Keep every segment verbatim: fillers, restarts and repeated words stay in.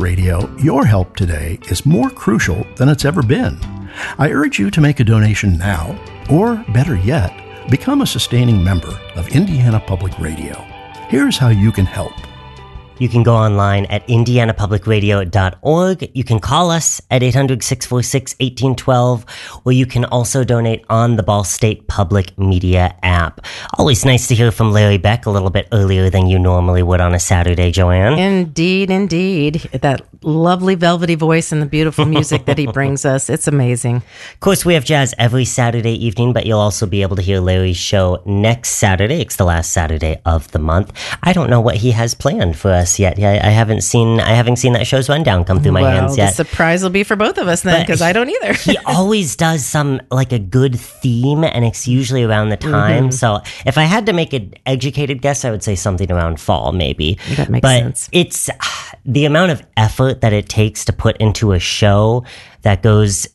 Radio, your help today is more crucial than it's ever been. I urge you to make a donation now, or better yet, become a sustaining member of Indiana Public Radio. Here's how you can help. You can go online at indiana public radio dot org. You can call us at eight hundred, six four six, one eight one two, or you can also donate on the Ball State Public Media app. Always nice to hear from Larry Beck a little bit earlier than you normally would on a Saturday, Joanne. Indeed, indeed. That lovely velvety voice and the beautiful music that he brings us. It's amazing. Of course, we have jazz every Saturday evening, but you'll also be able to hear Larry's show next Saturday. It's the last Saturday of the month. I don't know what he has planned for us yet. Yeah, I haven't seen I haven't seen that show's rundown come through my well, hands yet. The surprise will be for both of us then, because I don't either. He always does some like a good theme, and it's usually around the time. Mm-hmm. So if I had to make an educated guess, I would say something around fall, maybe. That makes but sense. It's the amount of effort that it takes to put into a show that goes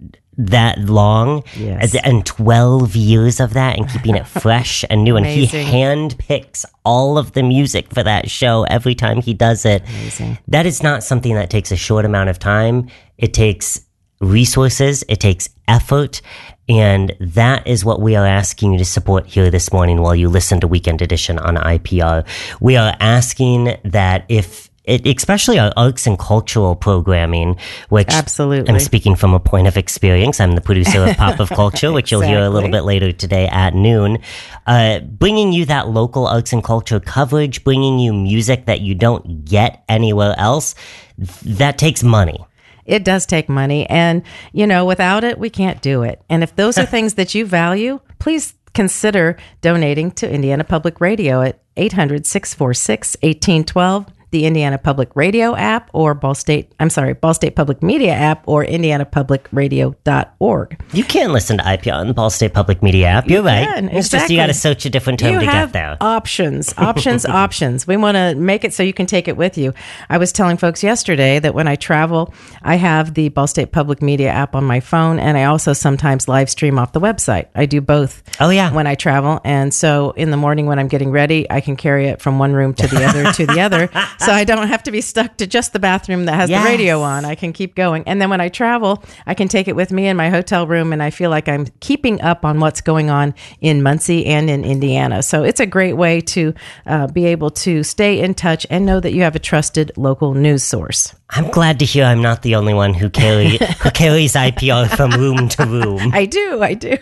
that long, yes. and twelve years of that, and keeping it fresh and new. And Amazing. He handpicks all of the music for that show every time he does it. Amazing. That is not something that takes a short amount of time. It takes resources, it takes effort, and that is what we are asking you to support here this morning while you listen to Weekend Edition on I P R. We are asking that if It, especially our arts and cultural programming, which Absolutely. I'm speaking from a point of experience. I'm the producer of Pop of Culture, which exactly. you'll hear a little bit later today at noon. Uh, bringing you that local arts and culture coverage, bringing you music that you don't get anywhere else, that takes money. It does take money. And, you know, without it, we can't do it. And if those are things that you value, please consider donating to Indiana Public Radio at eight hundred, six four six, one eight one two. The Indiana Public Radio app, or Ball State, I'm sorry, Ball State Public Media app, or indiana public radio dot org. You can listen to I P R on the Ball State Public Media app. You're you right. Can, it's exactly. just you got to search a different term you to have get there. Options, options, options. We want to make it so you can take it with you. I was telling folks yesterday that when I travel, I have the Ball State Public Media app on my phone, and I also sometimes live stream off the website. I do both. Oh, yeah. When I travel. And so in the morning when I'm getting ready, I can carry it from one room to the other to the other. So I don't have to be stuck to just the bathroom that has yes. the radio on. I can keep going. And then when I travel, I can take it with me in my hotel room, and I feel like I'm keeping up on what's going on in Muncie and in Indiana. So it's a great way to uh, be able to stay in touch and know that you have a trusted local news source. I'm glad to hear I'm not the only one who carry who carries I P R from room to room. I do, I do.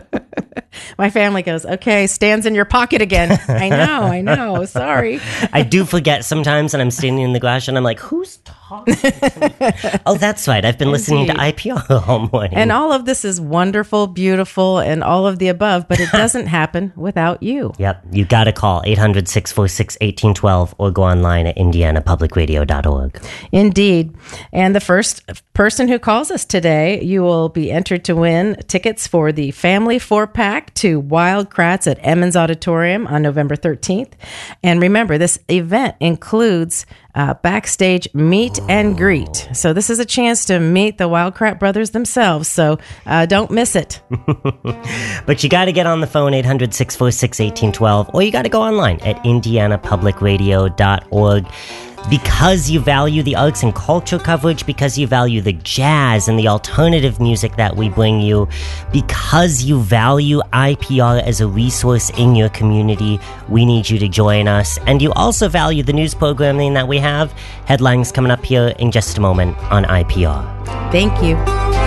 My family goes, okay, stands in your pocket again. I know, I know. Sorry. I do forget sometimes, and I'm standing in the garage, and I'm like, who's talking to me? Oh, that's right. I've been listening Indeed. to I P R all morning. And all of this is wonderful, beautiful, and all of the above, but it doesn't happen without you. Yep. You got to call eight hundred, six four six, one eight one two or go online at indiana public radio dot org. Indeed. And the first person who calls us today, you will be entered to win tickets for the Family Four-Pack to Wild Kratts at Emmons Auditorium on November thirteenth. And remember, this event includes uh, backstage meet and greet. So this is a chance to meet the Wild Kratt brothers themselves. So uh, don't miss it. But you got to get on the phone, eight hundred, six four six, one eight one two, or you got to go online at indiana public radio dot org. Because you value the arts and culture coverage, because you value the jazz and the alternative music that we bring you, because you value I P R as a resource in your community, we need you to join us. And you also value the news programming that we have. Headlines coming up here in just a moment on I P R. Thank you.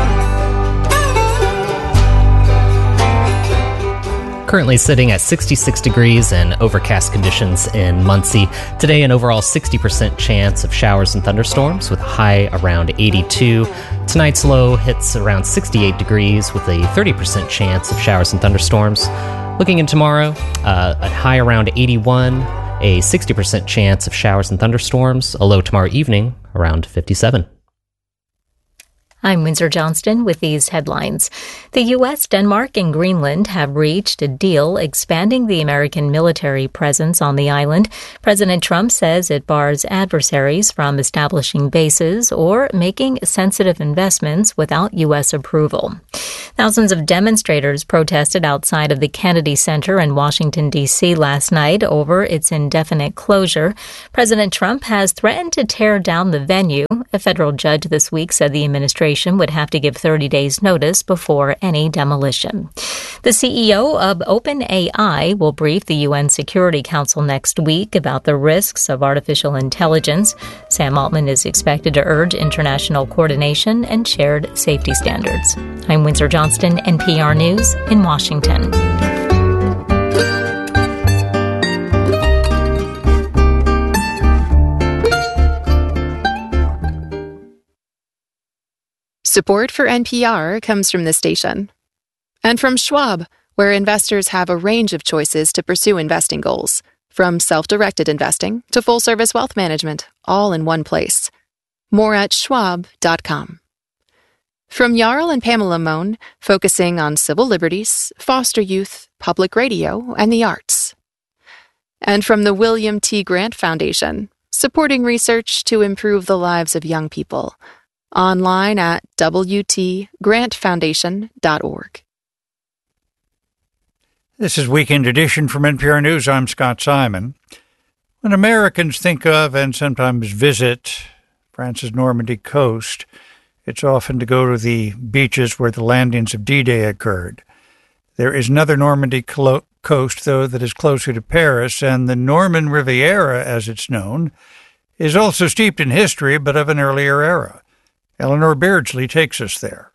Currently sitting at sixty-six degrees and overcast conditions in Muncie. Today, an overall sixty percent chance of showers and thunderstorms with a high around eighty-two. Tonight's low hits around sixty-eight degrees with a thirty percent chance of showers and thunderstorms. Looking into tomorrow, uh, a high around eighty-one, a sixty percent chance of showers and thunderstorms, a low tomorrow evening around fifty-seven. I'm Windsor Johnston with these headlines. The U S, Denmark, and Greenland have reached a deal expanding the American military presence on the island. President Trump says it bars adversaries from establishing bases or making sensitive investments without U S approval. Thousands of demonstrators protested outside of the Kennedy Center in Washington, D C last night over its indefinite closure. President Trump has threatened to tear down the venue. A federal judge this week said the administration would have to give thirty days notice before any demolition. The C E O of OpenAI will brief the U N Security Council next week about the risks of artificial intelligence. Sam Altman is expected to urge international coordination and shared safety standards. I'm Windsor Johnston, N P R News in Washington. Support for N P R comes from this station. And from Schwab, where investors have a range of choices to pursue investing goals, from self-directed investing to full-service wealth management, all in one place. More at schwab dot com. From Jarl and Pamela Mohn, focusing on civil liberties, foster youth, public radio, and the arts. And from the William T. Grant Foundation, supporting research to improve the lives of young people. Online at w t grant foundation dot org. This is Weekend Edition from N P R News. I'm Scott Simon. When Americans think of and sometimes visit France's Normandy coast, it's often to go to the beaches where the landings of D-Day occurred. There is another Normandy clo- coast, though, that is closer to Paris, and the Norman Riviera, as it's known, is also steeped in history, but of an earlier era. Eleanor Beardsley takes us there.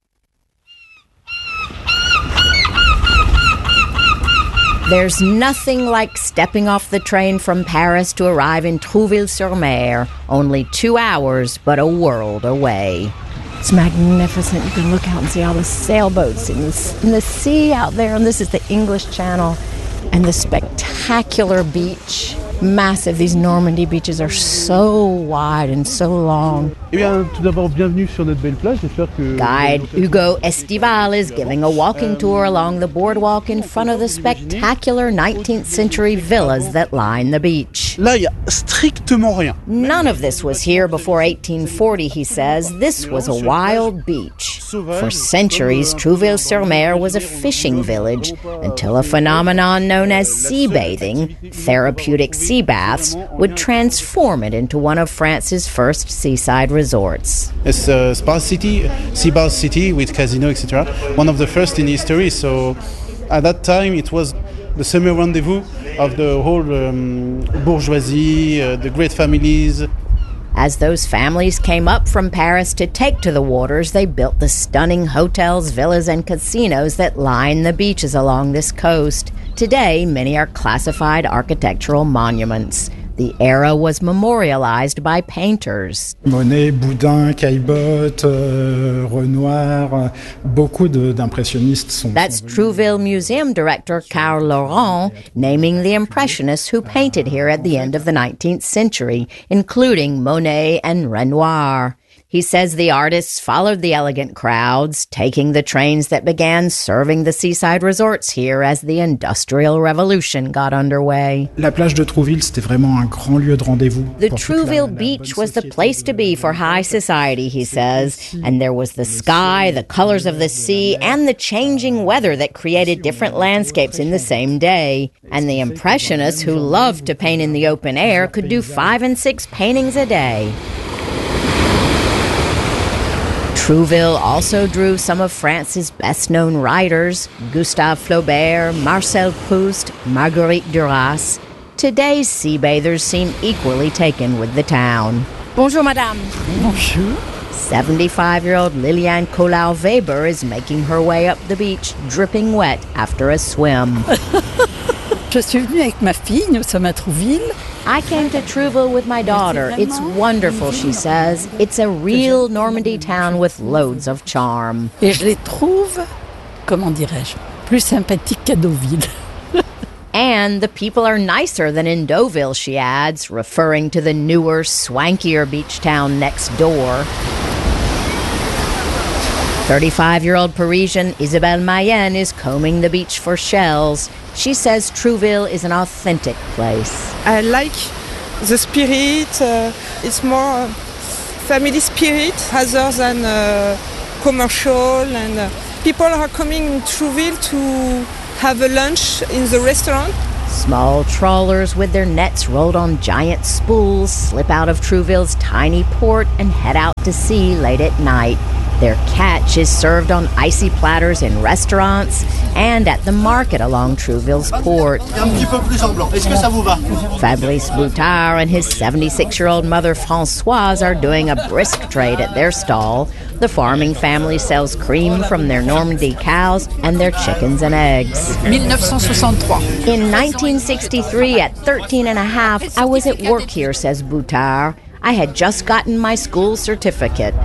There's nothing like stepping off the train from Paris to arrive in Trouville-sur-Mer. Only two hours, but a world away. It's magnificent. You can look out and see all the sailboats in the, in the sea out there. And this is the English Channel and the spectacular beach. Massive. These Normandy beaches are so wide and so long. Eh bien, tout d'abord, bienvenue sur notre belle plage. J'espère que Guide Hugo Estival is giving a walking tour along the boardwalk in front of the spectacular nineteenth century villas that line the beach. Là, il y a strictement rien. None of this was here before eighteen forty, he says. This was a wild beach. For centuries, Trouville-sur-Mer was a fishing village until a phenomenon known as sea bathing, therapeutic sea baths, would transform it into one of France's first seaside resorts. It's a spa city, sea bath city with casino, et cetera. One of the first in history. So at that time, it was the summer rendezvous of the whole um, bourgeoisie, uh, the great families. As those families came up from Paris to take to the waters, they built the stunning hotels, villas, and casinos that line the beaches along this coast. Today, many are classified architectural monuments. The era was memorialized by painters. Monet, Boudin, Caillebotte, uh, Renoir, uh, beaucoup de, d'impressionnistes sont. That's Trouville Museum director Carl Laurent naming the Impressionists who painted here at the end of the nineteenth century, including Monet and Renoir. He says the artists followed the elegant crowds, taking the trains that began serving the seaside resorts here as the Industrial Revolution got underway. La plage de Trouville, c'était vraiment un grand lieu de rendez-vous. The Trouville beach was the place to be for high society, he says, and there was the sky, the colors of the sea, and the changing weather that created different landscapes in the same day. And the Impressionists, who loved to paint in the open air, could do five and six paintings a day. Trouville also drew some of France's best-known writers, Gustave Flaubert, Marcel Proust, Marguerite Duras. Today's sea bathers seem equally taken with the town. Bonjour, madame. Bonjour. seventy-five-year-old Liliane Colau-Weber is making her way up the beach, dripping wet after a swim. Je suis venue avec ma fille, nous sommes à Trouville. I came to Trouville with my daughter. It's wonderful, she says. It's a real Normandy town with loads of charm. Et je les trouve, comment dirais-je, plus sympathiques qu'à Deauville. And the people are nicer than in Deauville, she adds, referring to the newer, swankier beach town next door. thirty-five-year-old Parisian Isabelle Mayenne is combing the beach for shells. She says Trouville is an authentic place. I like the spirit. Uh, it's more uh, family spirit rather than uh, commercial. And uh, People are coming in Trouville to have a lunch in the restaurant. Small trawlers with their nets rolled on giant spools slip out of Trouville's tiny port and head out to sea late at night. Their catch is served on icy platters in restaurants and at the market along Trouville's port. Fabrice Boutard and his seventy-six-year-old mother Françoise are doing a brisk trade at their stall. The farming family sells cream from their Normandy cows and their chickens and eggs. In nineteen sixty-three, at thirteen and a half, I was at work here, says Boutard. I had just gotten my school certificate.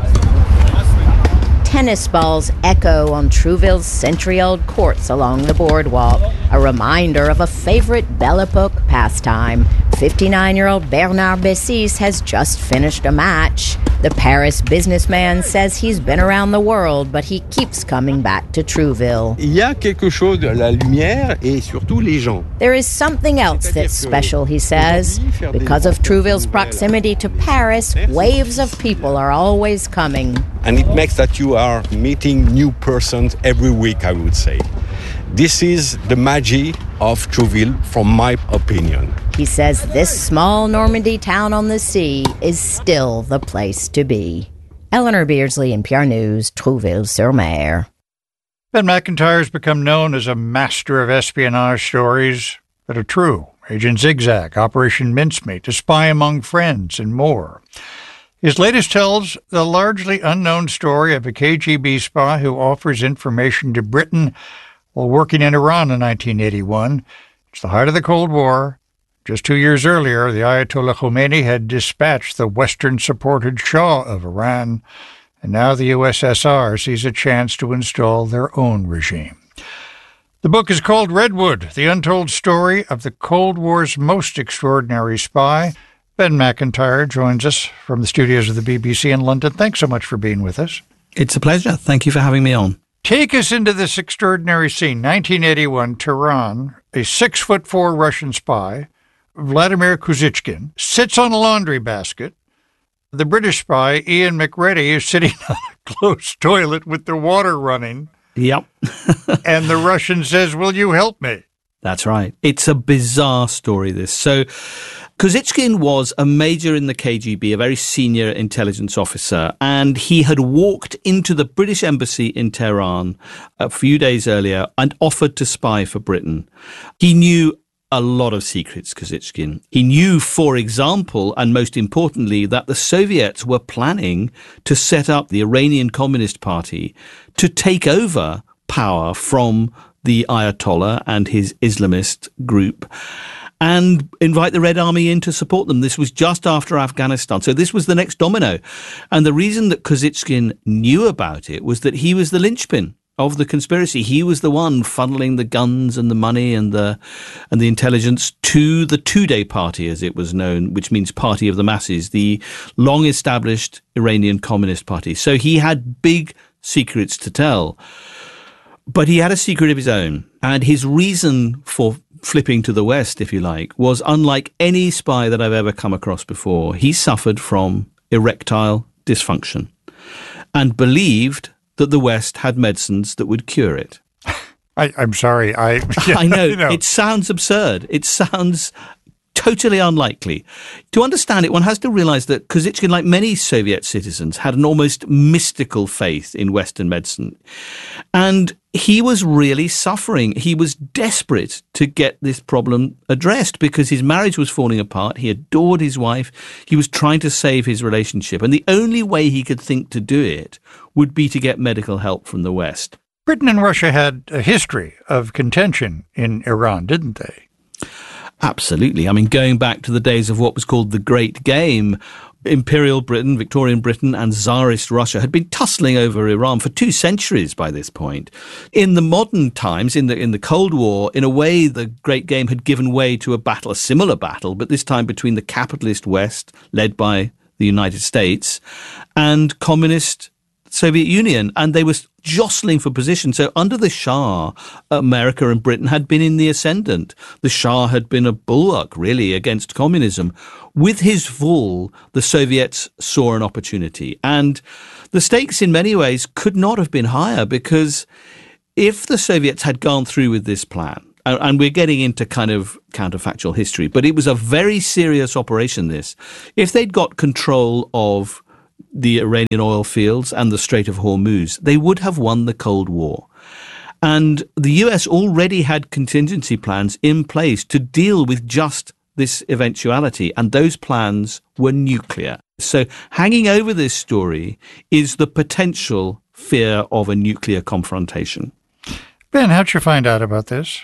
Tennis balls echo on Trouville's century-old courts along the boardwalk, a reminder of a favorite Belle Epoque pastime. fifty-nine-year-old Bernard Bessis has just finished a match. The Paris businessman says he's been around the world, but he keeps coming back to Trouville. Il y a quelque chose de la lumière et surtout les gens. There is something else that's special, he says. Because of Trouville's proximity to Paris, waves of people are always coming. And it makes that you are meeting new persons every week, I would say. This is the magic of Trouville, from my opinion. He says this small Normandy town on the sea is still the place to be. Eleanor Beardsley, N P R News, Trouville-sur-Mer. Ben McIntyre has become known as a master of espionage stories that are true. Agent Zigzag, Operation Mincemeat, A Spy Among Friends, and more. His latest tells the largely unknown story of a K G B spy who offers information to Britain while working in Iran in nineteen eighty-one. It's the height of the Cold War. Just two years earlier, the Ayatollah Khomeini had dispatched the Western-supported Shah of Iran, and now the U S S R sees a chance to install their own regime. The book is called Redwood, The Untold Story of the Cold War's Most Extraordinary Spy. Ben McIntyre joins us from the studios of the B B C in London. Thanks so much for being with us. It's a pleasure. Thank you for having me on. Take us into this extraordinary scene. nineteen eighty-one, Tehran, a six-foot-four Russian spy, Vladimir Kuzychkin, sits on a laundry basket. The British spy, Ian McReady, is sitting on a closed toilet with the water running. Yep. And the Russian says, "Will you help me?" That's right. It's a bizarre story, this. So Kuzychkin was a major in the K G B, a very senior intelligence officer, and he had walked into the British embassy in Tehran a few days earlier and offered to spy for Britain. He knew a lot of secrets, Kuzychkin. He knew, for example, and most importantly, that the Soviets were planning to set up the Iranian Communist Party to take over power from the Ayatollah and his Islamist group and invite the Red Army in to support them. This was just after Afghanistan. So this was the next domino. And the reason that Kuzychkin knew about it was that he was the linchpin of the conspiracy. He was the one funneling the guns and the money and the and the intelligence to the Tudeh Party, as it was known, which means Party of the Masses, the long-established Iranian Communist Party. So he had big secrets to tell. But he had a secret of his own, and his reason for flipping to the West, if you like, was unlike any spy that I've ever come across before. He suffered from erectile dysfunction and believed that the West had medicines that would cure it. I, I'm sorry. I, yeah, I know, you know. It sounds absurd. It sounds totally unlikely. To understand it, one has to realize that Kuzychkin, like many Soviet citizens, had an almost mystical faith in Western medicine. And he was really suffering. He was desperate to get this problem addressed because his marriage was falling apart. He adored his wife. He was trying to save his relationship. And the only way he could think to do it would be to get medical help from the West. Britain and Russia had a history of contention in Iran, didn't they? Absolutely. I mean, going back to the days of what was called the Great Game, Imperial Britain, Victorian Britain and Tsarist Russia had been tussling over Iran for two centuries by this point. In the modern times, in the in the Cold War, in a way, the Great Game had given way to a battle, a similar battle, but this time between the capitalist West, led by the United States, and communist Soviet Union, and they were jostling for position. So under the Shah, America and Britain had been in the ascendant. The Shah had been a bulwark, really, against communism. With his fall, the Soviets saw an opportunity. And the stakes in many ways could not have been higher, because if the Soviets had gone through with this plan, and we're getting into kind of counterfactual history, but it was a very serious operation, this. If they'd got control of the Iranian oil fields and the Strait of Hormuz, they would have won the Cold War. And the U S already had contingency plans in place to deal with just this eventuality, and those plans were nuclear. So hanging over this story is the potential fear of a nuclear confrontation. Ben, how'd you find out about this?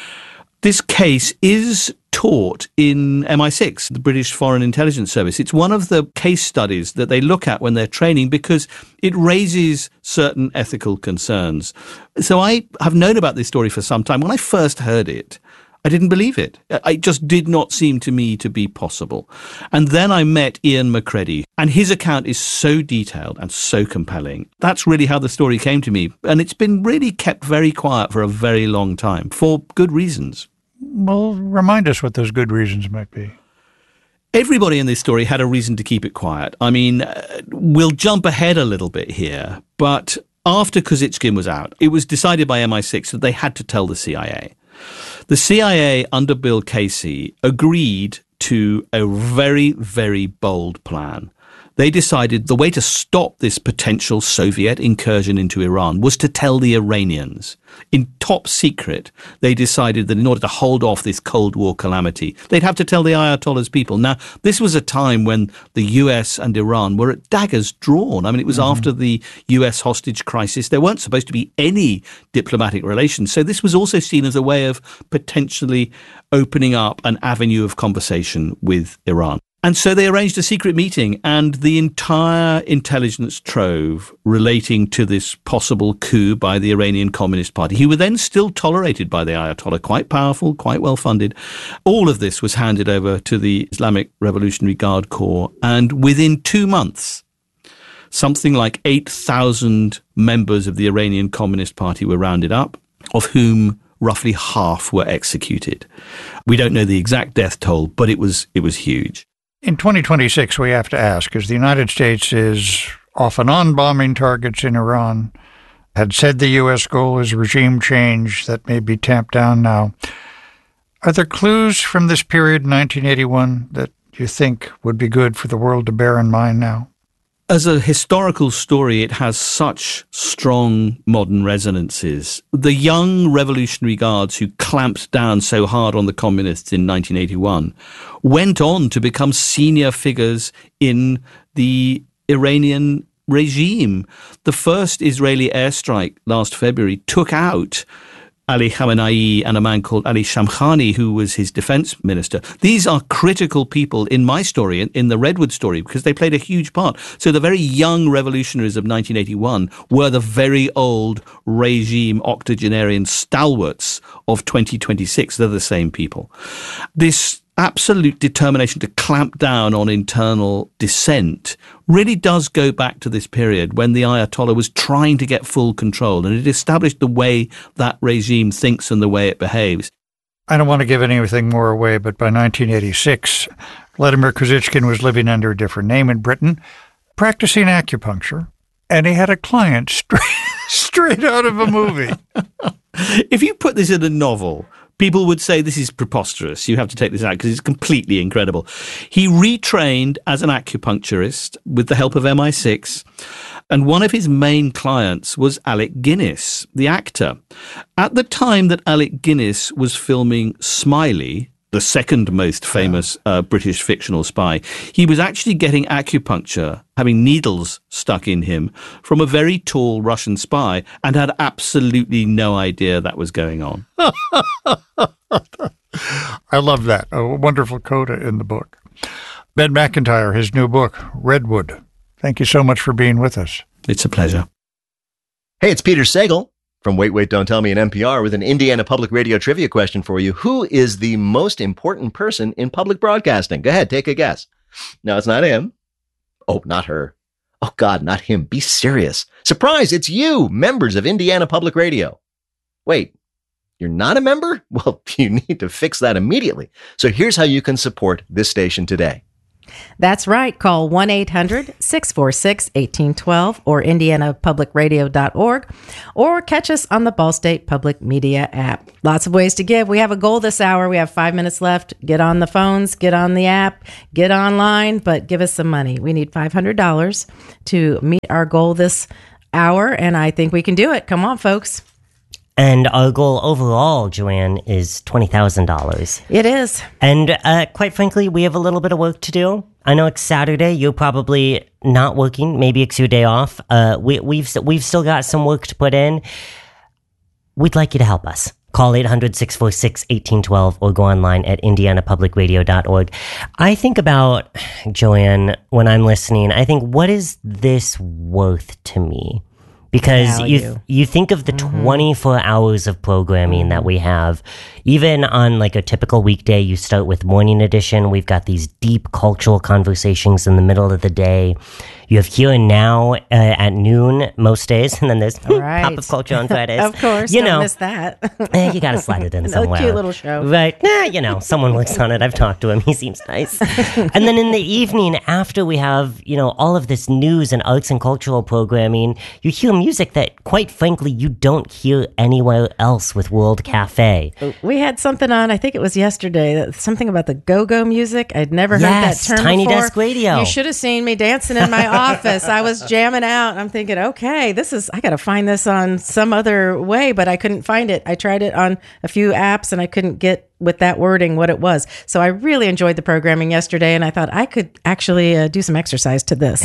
This case is taught in M I six, the British Foreign Intelligence Service. It's one of the case studies that they look at when they're training because it raises certain ethical concerns. So I have known about this story for some time. When I first heard it, I didn't believe it. It just did not seem to me to be possible. And then I met Ian McCready, and his account is so detailed and so compelling. That's really how the story came to me. And it's been really kept very quiet for a very long time, for good reasons. Well, remind us what those good reasons might be. Everybody in this story had a reason to keep it quiet. I mean, uh, we'll jump ahead a little bit here, but after Kozytskin was out, it was decided by M I six that they had to tell the C I A. The C I A under Bill Casey agreed to a very, very bold plan. They decided the way to stop this potential Soviet incursion into Iran was to tell the Iranians. In top secret, they decided that in order to hold off this Cold War calamity, they'd have to tell the Ayatollah's people. Now, this was a time when the U S and Iran were at daggers drawn. I mean, it was mm-hmm. after the U S hostage crisis. There weren't supposed to be any diplomatic relations. So this was also seen as a way of potentially opening up an avenue of conversation with Iran. And so they arranged a secret meeting, and the entire intelligence trove relating to this possible coup by the Iranian Communist Party, who were then still tolerated by the Ayatollah, quite powerful, quite well funded. All of this was handed over to the Islamic Revolutionary Guard Corps, and within two months, something like eight thousand members of the Iranian Communist Party were rounded up, of whom roughly half were executed. We don't know the exact death toll, but it was it was huge. In twenty twenty-six, we have to ask, as the United States is off and on bombing targets in Iran, had said the U S goal is regime change that may be tamped down now. Are there clues from this period in nineteen eighty-one that you think would be good for the world to bear in mind now? As a historical story, it has such strong modern resonances. The young Revolutionary Guards who clamped down so hard on the communists in nineteen eighty-one went on to become senior figures in the Iranian regime. The first Israeli airstrike last February took out Ali Khamenei and a man called Ali Shamkhani, who was his defense minister. These are critical people in my story, in, in the Redwood story, because they played a huge part. So the very young revolutionaries of nineteen eighty-one were the very old regime octogenarian stalwarts of twenty twenty-six. They're the same people. This absolute determination to clamp down on internal dissent really does go back to this period when the Ayatollah was trying to get full control, and it established the way that regime thinks and the way it behaves. I don't want to give anything more away, but by nineteen eighty-six, Vladimir Kozytskin was living under a different name in Britain, practicing acupuncture, and he had a client straight, straight out of a movie. If you put this in a novel, people would say this is preposterous. You have to take this out because it's completely incredible. He retrained as an acupuncturist with the help of M I six, and one of his main clients was Alec Guinness, the actor. At the time that Alec Guinness was filming Smiley, the second most famous uh, British fictional spy, he was actually getting acupuncture, having needles stuck in him from a very tall Russian spy, and had absolutely no idea that was going on. I love that. A wonderful coda in the book. Ben McIntyre, his new book, Redwood. Thank you so much for being with us. It's a pleasure. Hey, it's Peter Sagal from Wait, Wait, Don't Tell Me in N P R with an Indiana Public Radio trivia question for you. Who is the most important person in public broadcasting? Go ahead, take a guess. No, it's not him. Oh, not her. Oh God, not him. Be serious. Surprise, it's you, members of Indiana Public Radio. Wait, you're not a member? Well, you need to fix that immediately. So here's how you can support this station today. That's right. Call one eight hundred six four six one eight one two or indiana public radio dot org or catch us on the Ball State Public Media app. Lots of ways to give. We have a goal this hour. We have five minutes left. Get on the phones, get on the app, get online, but give us some money. We need five hundred dollars to meet our goal this hour, and I think we can do it. Come on, folks. And our goal overall, Joanne, is twenty thousand dollars. It is. And uh, quite frankly, we have a little bit of work to do. I know it's Saturday. You're probably not working. Maybe it's your day off. Uh, we, we've we've still got some work to put in. We'd like you to help us. Call eight hundred six four six one eight one two or go online at indiana public radio dot org. I think about, Joanne, when I'm listening, I think, what is this worth to me? Because Value. you you think of the mm-hmm. twenty-four hours of programming mm-hmm. that we have. Even on like a typical weekday, you start with Morning Edition. We've got these deep cultural conversations in the middle of the day. You have Here and Now uh, at noon most days, and then there's right. Pop of Culture on Fridays. Of course, you don't know, miss that. eh, you got to slide it in somewhere. A cute little show, right? Nah, you know, someone works on it. I've talked to him; he seems nice. And then in the evening, after we have you know all of this news and arts and cultural programming, you hear music that, quite frankly, you don't hear anywhere else with World Cafe. We had something on. I think it was yesterday. Something about the go-go music. I'd never yes, heard that term Tiny before. Desk Radio. You should have seen me dancing in my office. I was jamming out. I'm thinking, okay, this is. I got to find this on some other way, but I couldn't find it. I tried it on a few apps, and I couldn't get with that wording what it was. So I really enjoyed the programming yesterday, and I thought I could actually uh, do some exercise to this.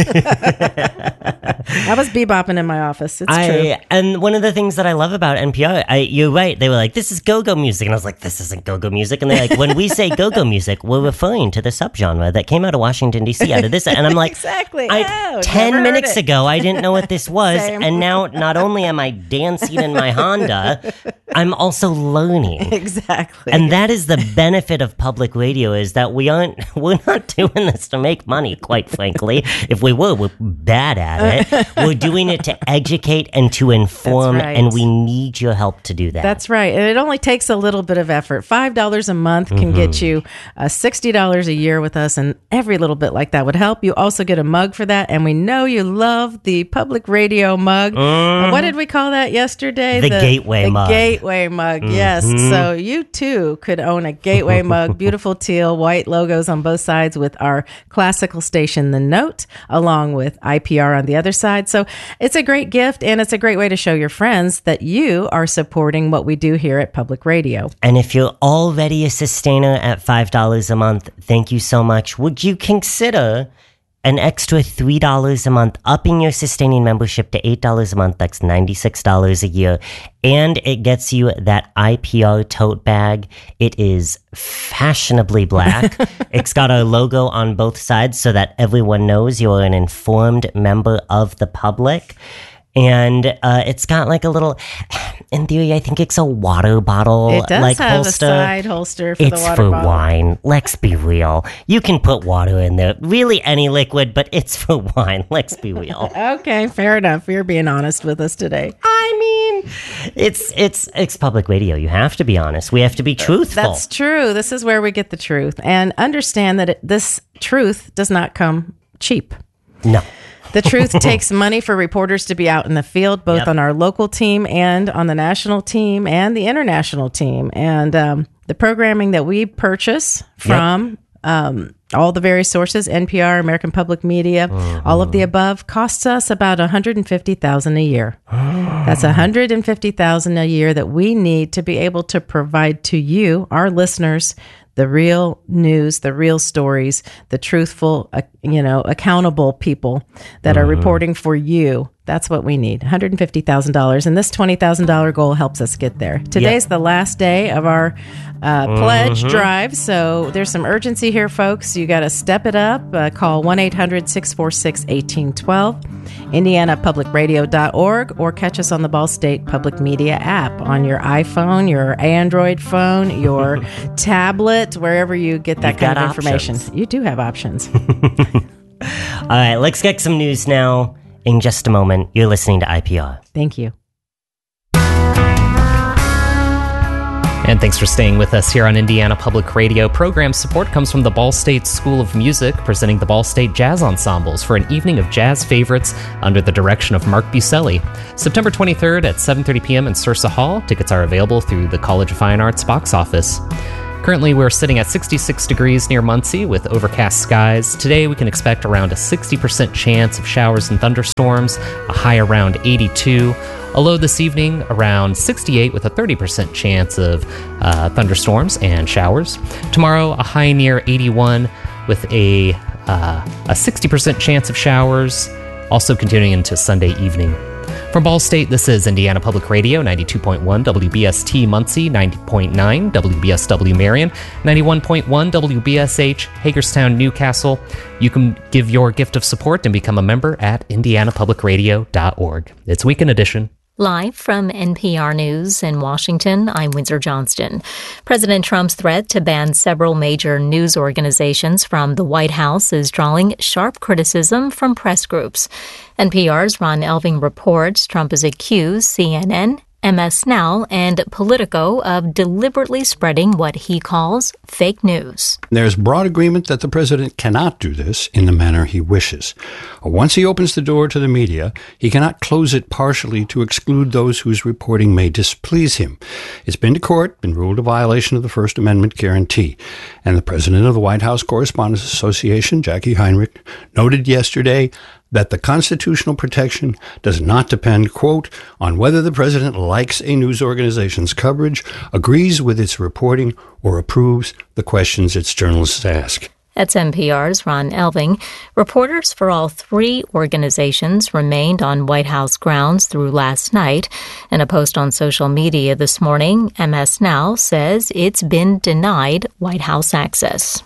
I was bebopping in my office. It's I, true. And one of the things that I love about N P R, I, you're right. They were like, this is go-go music. And I was like, this isn't go-go music. And they're like, when we say go-go music, we're referring to the subgenre that came out of Washington, D C out of this. And I'm like, exactly. I, oh, ten minutes ago, I didn't know what this was. Same. And now not only am I dancing in my Honda, I'm also learning. Exactly. And that is the benefit of public radio, is that we aren't, we're not doing this to make money, quite frankly. If we were, we're bad at it. We're doing it to educate and to inform, right. and we need your help to do that. That's right. And it only takes a little bit of effort. five dollars a month can Mm-hmm. get you uh, sixty dollars a year with us, and every little bit like that would help. You also get a mug for that, and we know you love the public radio mug. Mm. What did we call that yesterday? The Gateway the mug. Gateway mug, mm-hmm. yes. So you too could own a Gateway mug. Beautiful teal, white logos on both sides with our classical station, The Note, along with I P R on the other side. So it's a great gift, and it's a great way to show your friends that you are supporting what we do here at Public Radio. And if you're already a sustainer at five dollars a month, thank you so much. Would you consider an extra three dollars a month, upping your sustaining membership to eight dollars a month? That's ninety-six dollars a year. And it gets you that I P R tote bag. It is fashionably black. It's got our logo on both sides so that everyone knows you're an informed member of the public. And uh, it's got like a little, in theory, I think it's a water bottle. It does like have holster. a side holster for it's the water for bottle. wine. Let's be real. You can put water in there. Really, any liquid, but it's for wine. Let's be real. Okay, fair enough. You're being honest with us today. I mean, it's it's it's public radio. You have to be honest. We have to be truthful. That's true. This is where we get the truth. And understand that it, this truth does not come cheap. No. The truth takes money for reporters to be out in the field, both Yep. on our local team and on the national team and the international team. And um, the programming that we purchase from yep. um, all the various sources, N P R, American Public Media, mm-hmm. all of the above, costs us about one hundred fifty thousand dollars a year. That's one hundred fifty thousand dollars a year that we need to be able to provide to you, our listeners, the real news, the real stories, the truthful, uh, you know, accountable people that mm-hmm. are reporting for you. That's what we need, one hundred fifty thousand dollars. And this twenty thousand dollars goal helps us get there. Today's yep. the last day of our uh, mm-hmm. pledge drive. So there's some urgency here, folks. You got to step it up. Uh, call one eight hundred six four six one eight one two, indiana public radio dot org, or catch us on the Ball State Public Media app on your iPhone, your Android phone, your tablet, wherever you get that You've kind got of information. options. You do have options. All right, let's get some news now. In just a moment, you're listening to I P R. Thank you. And thanks for staying with us here on Indiana Public Radio. Program support comes from the Ball State School of Music, presenting the Ball State Jazz Ensembles for an evening of jazz favorites under the direction of Mark Buselli. September twenty-third at seven thirty p.m. in Sursa Hall. Tickets are available through the College of Fine Arts box office. Currently, we're sitting at sixty-six degrees near Muncie with overcast skies. Today, we can expect around a sixty percent chance of showers and thunderstorms, a high around eighty-two. A low this evening around sixty-eight with a thirty percent chance of uh, thunderstorms and showers. Tomorrow, a high near eighty-one with a, uh, a sixty percent chance of showers, also continuing into Sunday evening. From Ball State, this is Indiana Public Radio, ninety-two point one W B S T Muncie, ninety point nine W B S W Marion, ninety-one point one W B S H Hagerstown, Newcastle. You can give your gift of support and become a member at indiana public radio dot org. It's Weekend Edition. Live from N P R News in Washington, I'm Windsor Johnston. President Trump's threat to ban several major news organizations from the White House is drawing sharp criticism from press groups. N P R's Ron Elving reports Trump has accused C N N, M S Now, and Politico of deliberately spreading what he calls fake news. There's broad agreement that the president cannot do this in the manner he wishes. Once he opens the door to the media, he cannot close it partially to exclude those whose reporting may displease him. It's been to court, been ruled a violation of the First Amendment guarantee. And the president of the White House Correspondents Association, Jackie Heinrich, noted yesterday that the constitutional protection does not depend, quote, on whether the president likes a news organization's coverage, agrees with its reporting, or approves the questions its journalists ask. That's N P R's Ron Elving. Reporters for all three organizations remained on White House grounds through last night. In a post on social media this morning, M S Now says it's been denied White House access.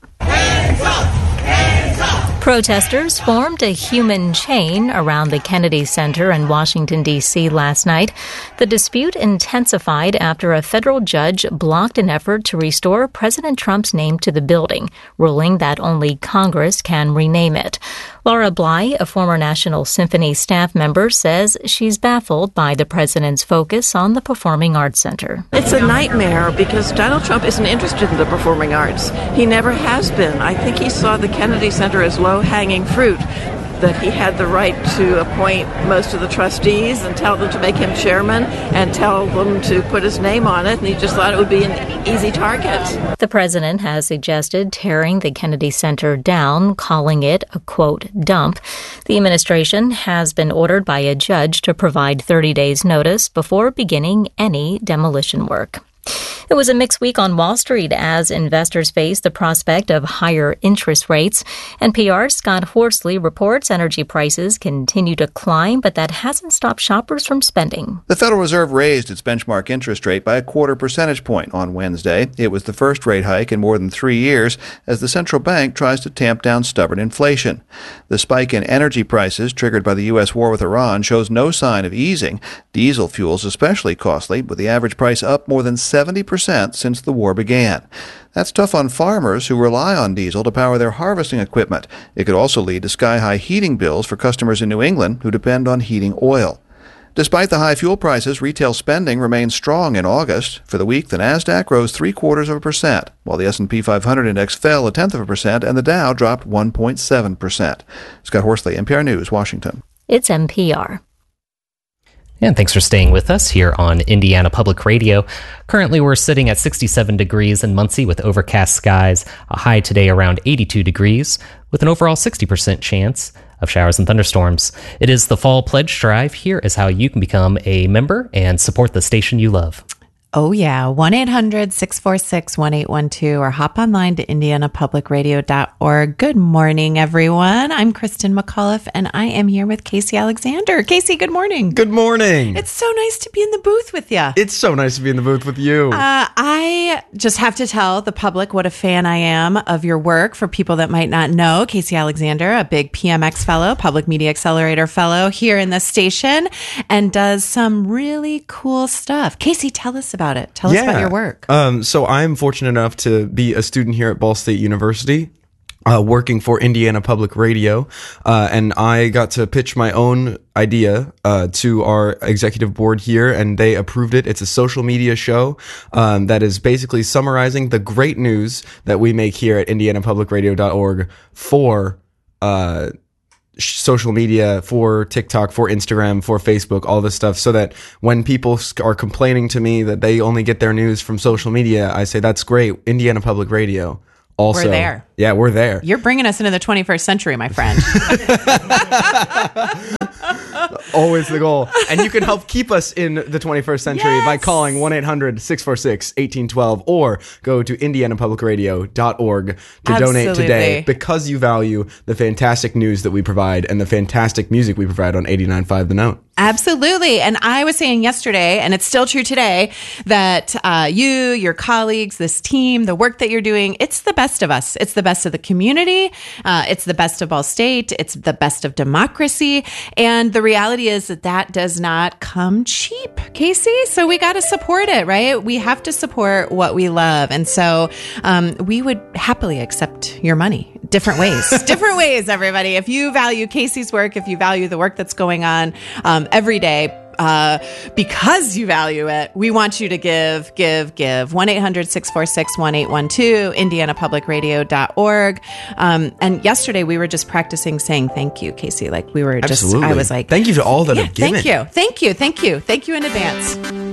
Hands up! Hands up! Protesters formed a human chain around the Kennedy Center in Washington, D C last night. The dispute intensified after a federal judge blocked an effort to restore President Trump's name to the building, ruling that only Congress can rename it. Laura Bly, a former National Symphony staff member, says she's baffled by the president's focus on the Performing Arts Center. It's a nightmare because Donald Trump isn't interested in the performing arts. He never has been. I think he saw the Kennedy Center as low-hanging fruit, that he had the right to appoint most of the trustees and tell them to make him chairman and tell them to put his name on it, and he just thought it would be an easy target. The president has suggested tearing the Kennedy Center down, calling it a, quote, dump. The administration has been ordered by a judge to provide thirty days notice before beginning any demolition work. It was a mixed week on Wall Street as investors face the prospect of higher interest rates. N P R's Scott Horsley reports energy prices continue to climb, but that hasn't stopped shoppers from spending. The Federal Reserve raised its benchmark interest rate by a quarter percentage point on Wednesday. It was the first rate hike in more than three years as the central bank tries to tamp down stubborn inflation. The spike in energy prices triggered by the U S war with Iran shows no sign of easing. Diesel fuel is especially costly, with the average price up more than seventy percent since the war began. That's tough on farmers who rely on diesel to power their harvesting equipment. It could also lead to sky-high heating bills for customers in New England who depend on heating oil. Despite the high fuel prices, retail spending remained strong in August. For the week, the Nasdaq rose three-quarters of a percent, while the S and P five hundred index fell a tenth of a percent, and the Dow dropped one point seven percent. Scott Horsley, N P R News, Washington. It's N P R. And thanks for staying with us here on Indiana Public Radio. Currently, we're sitting at sixty-seven degrees in Muncie with overcast skies, a high today around eighty-two degrees, with an overall sixty percent chance of showers and thunderstorms. It is the Fall Pledge Drive. Here is how you can become a member and support the station you love. Oh, yeah. one eight hundred six four six one eight one two or hop online to indiana public radio dot org. Good morning, everyone. I'm Kristen McAuliffe, and I am here with Casey Alexander. Casey, good morning. Good morning. It's so nice to be in the booth with you. It's so nice to be in the booth with you. Uh, I just have to tell the public what a fan I am of your work. For people that might not know, Casey Alexander, a big P M X fellow, Public Media Accelerator fellow here in the station, and does some really cool stuff. Casey, tell us about it. Tell yeah. us about your work. Um, so I'm fortunate enough to be a student here at Ball State University. uh, working for Indiana Public Radio, uh, and I got to pitch my own idea uh, to our executive board here, and they approved it. It's a social media show um, that is basically summarizing the great news that we make here at indiana public radio dot org for uh, social media, for TikTok, for Instagram, for Facebook, all this stuff, so that when people are complaining to me that they only get their news from social media, I say, that's great. Indiana Public Radio. Also, we're there. Yeah, we're there. You're bringing us into the twenty-first century, my friend. Always the goal. And you can help keep us in the twenty-first century yes. by calling one eight hundred six four six one eight one two or go to indiana public radio dot org to Absolutely. donate today, because you value the fantastic news that we provide and the fantastic music we provide on eighty-nine point five The Note. Absolutely. And I was saying yesterday, and it's still true today, that uh, you, your colleagues, this team, the work that you're doing, it's the best of us. It's the best of the community. Uh, it's the best of Ball State. It's the best of democracy. And the reality is that that does not come cheap, Casey. So we got to support it, right? We have to support what we love. And so um, we would happily accept your money. Different ways. Different ways, everybody. If you value Casey's work, if you value the work that's going on um, every day, uh, because you value it, we want you to give, give, give. one eight hundred six four six one eight one two, indiana public radio dot org. Um, and yesterday we were just practicing saying thank you, Casey. Like we were just, Absolutely. I was like, thank you to all that yeah, have given. Thank you. Thank you. Thank you. Thank you in advance.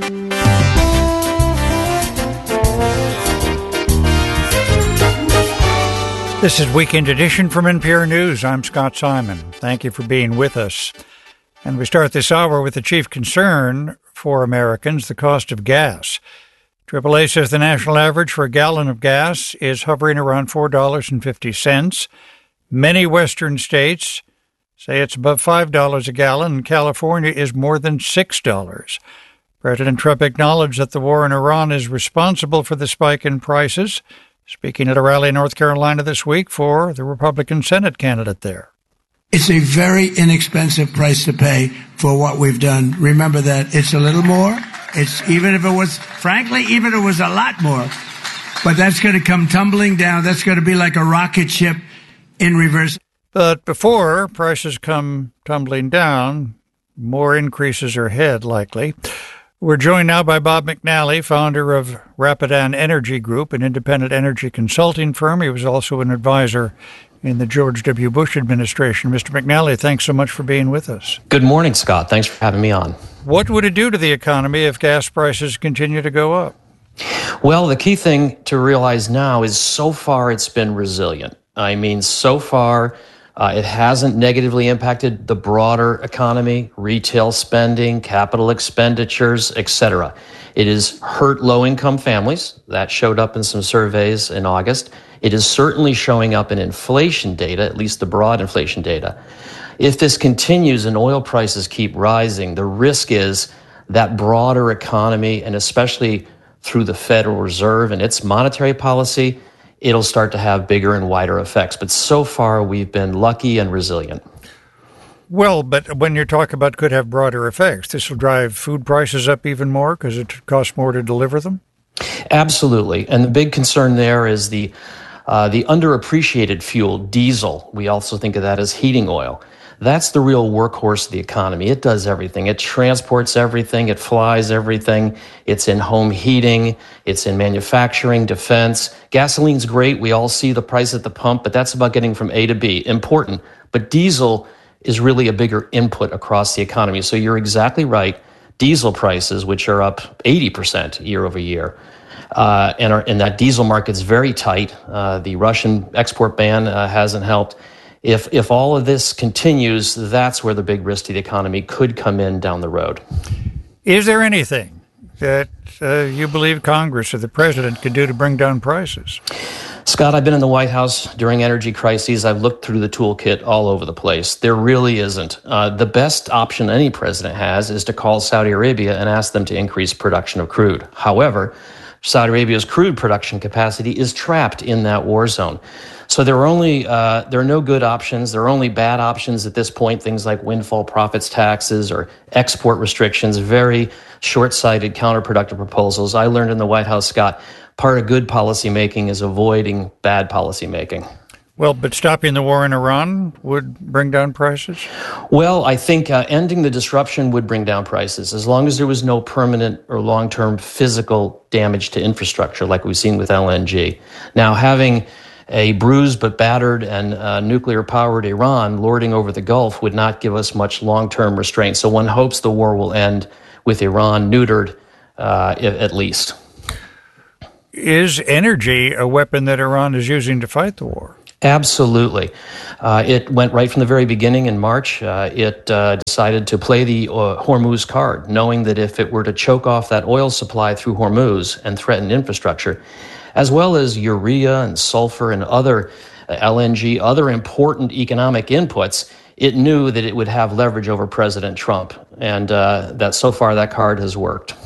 This is Weekend Edition from N P R News. I'm Scott Simon. Thank you for being with us. And we start this hour with the chief concern for Americans, the cost of gas. triple A says the national average for a gallon of gas is hovering around four dollars and fifty cents. Many western states say it's above five dollars a gallon, and California is more than six dollars. President Trump acknowledged that the war in Iran is responsible for the spike in prices, speaking at a rally in North Carolina this week for the Republican Senate candidate there. It's a very inexpensive price to pay for what we've done. Remember that it's a little more. It's even if it was, frankly, even if it was a lot more. But that's going to come tumbling down. That's going to be like a rocket ship in reverse. But before prices come tumbling down, more increases are ahead, likely. We're joined now by Bob McNally, founder of Rapidan Energy Group, an independent energy consulting firm. He was also an advisor in the George W. Bush administration. Mister McNally, thanks so much for being with us. Good morning, Scott. Thanks for having me on. What would it do to the economy if gas prices continue to go up? Well, the key thing to realize now is so far it's been resilient. I mean, so far uh, it hasn't negatively impacted the broader economy, retail spending, capital expenditures, et cetera. It has hurt low-income families. That showed up in some surveys in August. It is certainly showing up in inflation data, at least the broad inflation data. If this continues and oil prices keep rising, the risk is that broader economy, and especially through the Federal Reserve and its monetary policy, it'll start to have bigger and wider effects. But so far, we've been lucky and resilient. Well, but when you're talking about could have broader effects, this will drive food prices up even more because it costs more to deliver them? Absolutely. And the big concern there is the uh, the underappreciated fuel, diesel. We also think of that as heating oil. That's the real workhorse of the economy. It does everything. It transports everything. It flies everything. It's in home heating. It's in manufacturing, defense. Gasoline's great. We all see the price at the pump, but that's about getting from A to B. Important. But diesel is really a bigger input across the economy. So you're exactly right. Diesel prices, which are up eighty percent year over year, uh, and, are, and that diesel market's very tight. Uh, the Russian export ban uh, hasn't helped. If if all of this continues, that's where the big risk to the economy could come in down the road. Is there anything that uh, you believe Congress or the president could do to bring down prices? Scott, I've been in the White House during energy crises. I've looked through the toolkit all over the place. There really isn't. Uh, the best option any president has is to call Saudi Arabia and ask them to increase production of crude. However, Saudi Arabia's crude production capacity is trapped in that war zone. So there are only uh, there are no good options. There are only bad options at this point. Things like windfall profits taxes or export restrictions. Very short-sighted, counterproductive proposals. I learned in the White House, Scott, part of good policy making is avoiding bad policy making. Well, but stopping the war in Iran would bring down prices? Well, I think uh, ending the disruption would bring down prices as long as there was no permanent or long-term physical damage to infrastructure like we've seen with L N G. Now, having a bruised but battered and uh, nuclear-powered Iran lording over the Gulf would not give us much long-term restraint. So one hopes the war will end with Iran neutered, uh, at least. Is energy a weapon that Iran is using to fight the war? Absolutely. Uh, it went right from the very beginning in March. Uh, it uh, decided to play the uh, Hormuz card, knowing that if it were to choke off that oil supply through Hormuz and threaten infrastructure, as well as urea and sulfur and other uh, L N G, other important economic inputs, it knew that it would have leverage over President Trump. And uh, that so far that card has worked.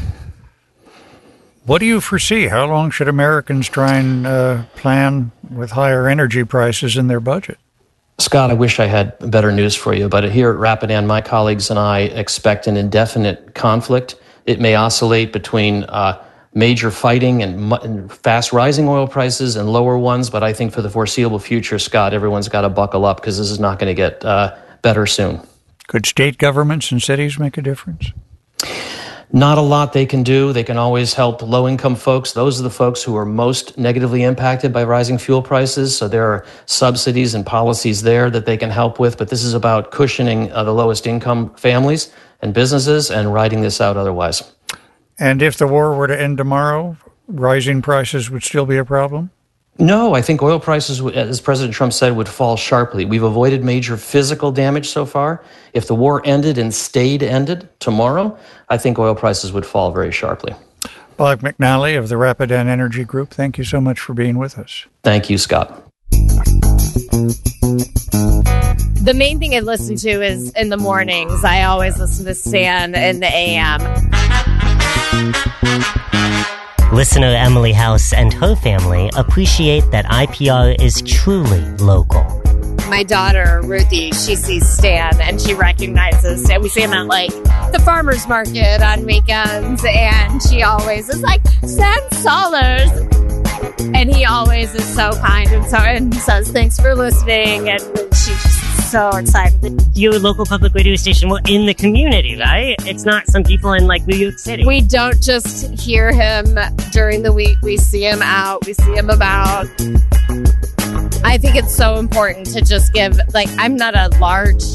What do you foresee? How long should Americans try and uh, plan with higher energy prices in their budget? Scott, I wish I had better news for you, but here at Rapidan, my colleagues and I expect an indefinite conflict. It may oscillate between uh, major fighting and, mu- and fast rising oil prices and lower ones, but I think for the foreseeable future, Scott, everyone's got to buckle up because this is not going to get uh, better soon. Could state governments and cities make a difference? Not a lot they can do. They can always help low-income folks. Those are the folks who are most negatively impacted by rising fuel prices. So there are subsidies and policies there that they can help with. But this is about cushioning uh, the lowest income families and businesses and riding this out otherwise. And if the war were to end tomorrow, rising prices would still be a problem? No, I think oil prices, as President Trump said, would fall sharply. We've avoided major physical damage so far. If the war ended and stayed ended tomorrow, I think oil prices would fall very sharply. Bob McNally of the Rapidan Energy Group, thank you so much for being with us. Thank you, Scott. The main thing I listen to is in the mornings. I always listen to Stan in the A M. Listener Emily House and her family appreciate that I P R is truly local. My daughter, Ruthie, she sees Stan and she recognizes Stan. We see him at like the farmer's market on weekends, and she always is like, Stan Sollers. And he always is so kind and so and says thanks for listening, and she's just so excited. Your local public radio station, we're in the community, right? It's not some people in like New York City. We don't just hear him during the week. We see him out. We see him about. I think it's so important to just give, like, I'm not a large